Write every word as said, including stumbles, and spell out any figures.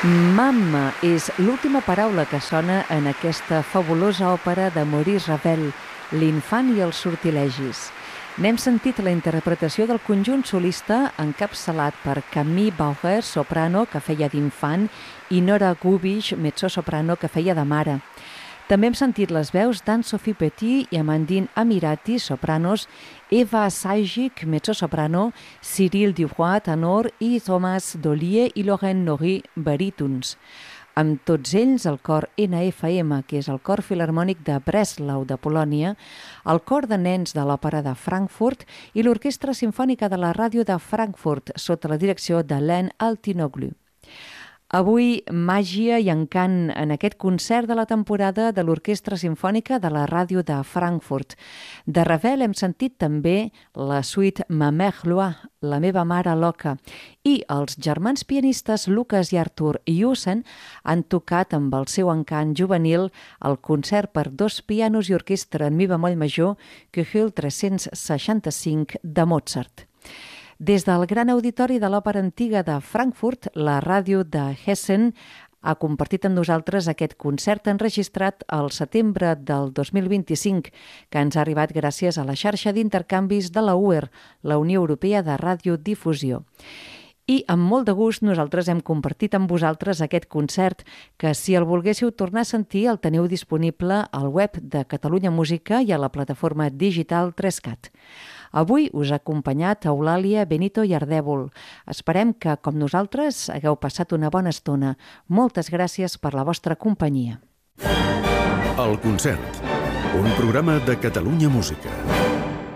Mamma és l'última paraula que sona en aquesta fabulosa òpera de Maurice Ravel, L'infant i els sortilegis. N'hem sentit la interpretació del conjunt solista encapçalat per Camille Bauer, soprano, que feia d'infant, i Nora Gubish, mezzosoprano, que feia de mare. També hem sentit les veus d'Anne-Sophie Petit i Amandine Amirati, sopranos, Eva Sajic, mezzosoprano, Cyril Duroy, tenor, i Thomas Dollier i Laurent Nory, barítons. Amb tots ells, el cor N F M, que és el cor filharmònic de Breslau, de Polònia, el cor de nens de l'Òpera de Frankfurt i l'Orquestra Simfònica de la Ràdio de Frankfurt, sota la direcció d'Alain Altinoglu. Avui, màgia i encant en aquest concert de la temporada de l'Orquestra Simfònica de la Ràdio de Frankfurt. De Ravel hem sentit també la suite Ma Mère Loire, La meva mare loca, i els germans pianistes Lucas i Arthur Jussen han tocat amb el seu encant juvenil el concert per dos pianos i orquestra en mi bemoll major Köchel tres-cents seixanta-cinc de Mozart. Des del gran auditori de l'Òpera Antiga de Frankfurt, la ràdio de Hessen ha compartit amb nosaltres aquest concert enregistrat al setembre del dos mil vint-i-cinc, que ens ha arribat gràcies a la xarxa d'intercanvis de la U E R, la Unió Europea de Radiodifusió. I amb molt de gust nosaltres hem compartit amb vosaltres aquest concert que, si el volguéssiu tornar a sentir, el teniu disponible al web de Catalunya Música i a la plataforma digital tres cat. Avui us ha acompanyat Eulàlia Benito i Ardèvol. Esperem que, com nosaltres, hagueu passat una bona estona. Moltes gràcies per la vostra companyia. El concert, un programa de Catalunya Música.